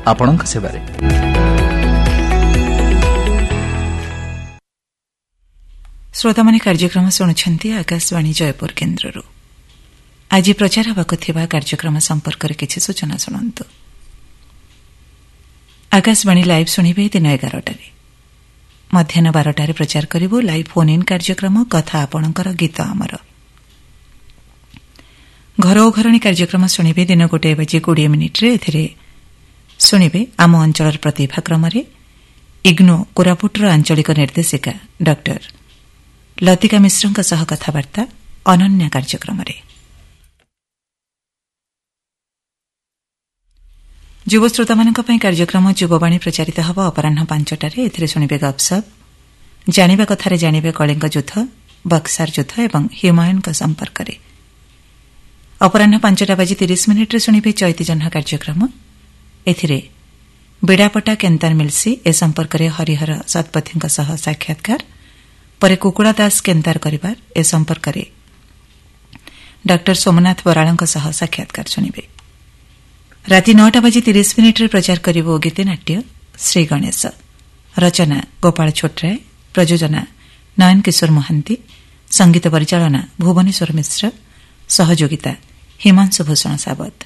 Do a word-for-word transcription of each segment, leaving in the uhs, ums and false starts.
आपणक सेवारे। श्रोता माने कार्यक्रम शुणुछंती आकाशवाणी जयपुर केन्द्ररू। आज प्रचार हेबाकु थिबा कार्यक्रम संपर्क किछि सूचना शुणंतु। आकाशवाणी लाइव शुणिबे दिन एगारटारे। मध्याह्न बारटारे प्रचार करिबो लाइव फोन इन कार्यक्रम कथा आपणकर गीत आमर। घर ओ घरणी कार्यक्रम शुणिबे दिन गोटे बजे कोड़े मिनिट रे एथिरे शुणिबे आम अंचल प्रतिभा क्रम इग्नो कोरापुटर आंचलिक निर्देशिका डॉक्टर लतिका मिश्रଙ୍କ सह कथावार्ता अनन्या कार्यक्रम रे। युव श्रोता मानक पई कार्यक्रम युववाणी प्रचारित हब अपराह्न पांचटारे। एथिरे शुणिबे गपसप, जानिबा कथारे जानिबे कलिंग युद्ध, बक्सार युद्ध एवं हुमायूनଙ୍କ संपर्क रे। अपराह्न पांचटा बाजी तीस मिनिट रे शुणिबे चैती जह्न कार्यक्रम। एथिरे बिड़ापटा केन्तार मिलसी ए संपर्क रे हरिहर सतपथीଙ୍କ सह साक्षात्कार। परे कुकुड़ा दास केन्तार करिबार ए संपर्क रे डॉक्टर सोमनाथ बराळଙ୍କ सह साक्षात्कार शुणिबे। राति नौटा बाजी तीस मिनिट रे प्रचार करिबो गीतनाट्य श्री गणेश। रचना गोपाल छोटराय, प्रयोजना नयन किशोर महांती, संगीत परिचालना भुवनेश्वर मिश्र, सहयोगिता हिमांशु भूषण सावत।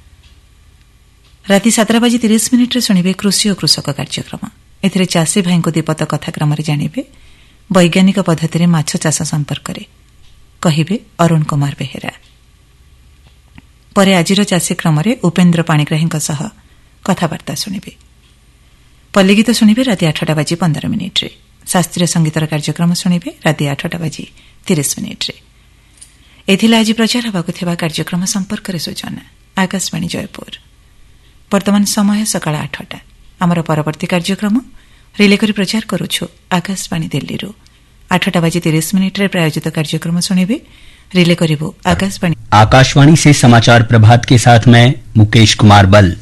राति सातटा बाजी तीस मिनिट रे शुणिबे कृषि और कृषक कार्यक्रम। एथिरे चाषी भाई को दीपत कथाक्रम रे जानिबे वैज्ञानिक पद्धति माछ चाष संपर्क रे कहिबे अरुण कुमार बेहेरा। परे आजिर चाषी क्रम रे उपेन्द्र पाणिग्राहीଙ୍କ सह कथावार्ता शुणिबे। पल्लीगीत शुणिबे राति आठटा बाजी पंदर मिनिट रे। शास्त्रीय संगीतर कार्यक्रम शुणिबे राति आठटा बाजी तीस मिनिट रे। एथिला आज प्रचार हेबाकु थिबा कार्यक्रम संपर्क रे सूचना। आकाशवाणी जयपुर। वर्तमान समय सकाळ आठटा। आमर परवर्ती कार्यक्रम रिले करी प्रचार करूछु आकाशवाणी दिल्ली। आठटा बाजी तीस मिनिट रे प्रायोजित कार्यक्रम शुणिबे। रिले करिबो आकाशवाणी आकाशवाणी से समाचार प्रभात के साथ मैं मुकेश कुमार बल।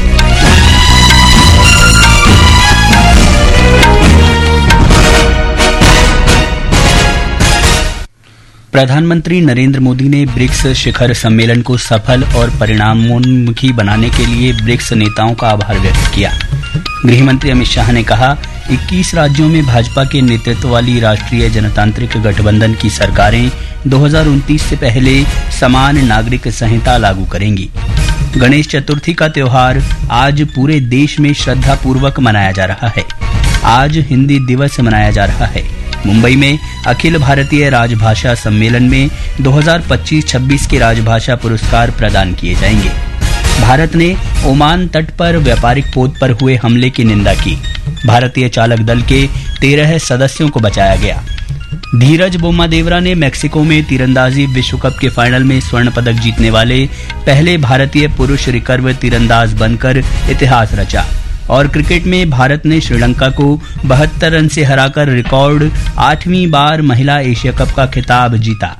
प्रधानमंत्री नरेंद्र मोदी ने ब्रिक्स शिखर सम्मेलन को सफल और परिणामोन्मुखी बनाने के लिए ब्रिक्स नेताओं का आभार व्यक्त किया। गृहमंत्री अमित शाह ने कहा, इक्कीस राज्यों में भाजपा के नेतृत्व वाली राष्ट्रीय जनतांत्रिक गठबंधन की सरकारें दो हज़ार उनतीस से पहले समान नागरिक संहिता लागू करेंगी। गणेश चतुर्थी का त्योहार आज पूरे देश में श्रद्धापूर्वक मनाया जा रहा है। आज हिंदी दिवस मनाया जा रहा है। मुंबई में अखिल भारतीय राजभाषा सम्मेलन में दो हज़ार पच्चीस छब्बीस के राजभाषा पुरस्कार प्रदान किए जाएंगे। भारत ने ओमान तट पर व्यापारिक पोत पर हुए हमले की निंदा की। भारतीय चालक दल के तेरह सदस्यों को बचाया गया। धीरज बोम्मादेवरा ने मेक्सिको में तीरंदाजी विश्व कप के फाइनल में स्वर्ण पदक जीतने वाले पहले भारतीय पुरुष रिकर्व तीरंदाज बनकर इतिहास रचा। और क्रिकेट में भारत ने श्रीलंका को बहत्तर रन से हराकर रिकॉर्ड आठवीं बार महिला एशिया कप का खिताब जीता।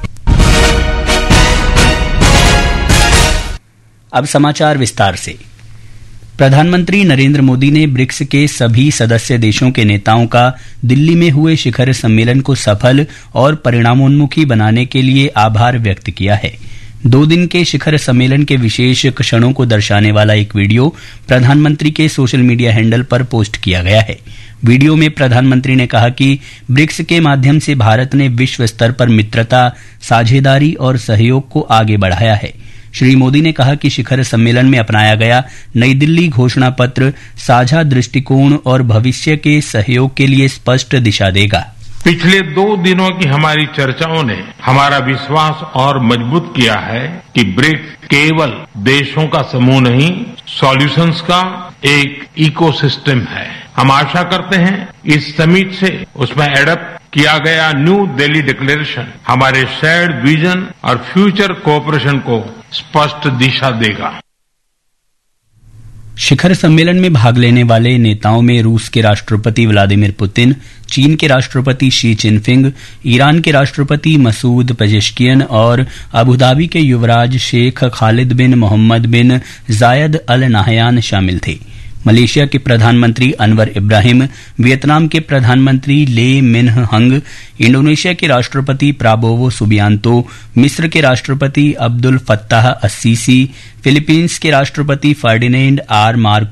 अब समाचार विस्तार से। प्रधानमंत्री नरेंद्र मोदी ने ब्रिक्स के सभी सदस्य देशों के नेताओं का दिल्ली में हुए शिखर सम्मेलन को सफल और परिणामोन्मुखी बनाने के लिए आभार व्यक्त किया है। दो दिन के शिखर सम्मेलन के विशेष क्षणों को दर्शाने वाला एक वीडियो प्रधानमंत्री के सोशल मीडिया हैंडल पर पोस्ट किया गया है। वीडियो में प्रधानमंत्री ने कहा कि ब्रिक्स के माध्यम से भारत ने विश्व स्तर पर मित्रता, साझेदारी और सहयोग को आगे बढ़ाया है। श्री मोदी ने कहा कि शिखर सम्मेलन में अपनाया गया नई दिल्ली घोषणा पत्र साझा दृष्टिकोण और भविष्य के सहयोग के लिए स्पष्ट दिशा देगा। पिछले दो दिनों की हमारी चर्चाओं ने हमारा विश्वास और मजबूत किया है कि ब्रिक्स केवल देशों का समूह नहीं, सॉल्यूशंस का एक इकोसिस्टम है। हम आशा करते हैं इस समिट से उसमें एडप्ट किया गया न्यू दिल्ली डिक्लेरेशन हमारे शेयर्ड विजन और फ्यूचर कोऑपरेशन को स्पष्ट दिशा देगा। शिखर सम्मेलन में भाग लेने वाले नेताओं में रूस के राष्ट्रपति व्लादिमीर पुतिन, चीन के राष्ट्रपति शी जिनपिंग, ईरान के राष्ट्रपति मसूद पेजेश्कियन और अबुधाबी के युवराज शेख खालिद बिन मोहम्मद बिन जायद अल नाहयान शामिल थे। मलेशिया के प्रधानमंत्री अनवर इब्राहिम, वियतनाम के प्रधानमंत्री ले मिन्ह हंग, इंडोनेशिया के राष्ट्रपति प्राबोवो सुबियांतो, मिस्र के राष्ट्रपति अब्दुल फत्ताह अस्सीसी, फिलीपींस के राष्ट्रपति फर्डिनेंड आर मार्कोस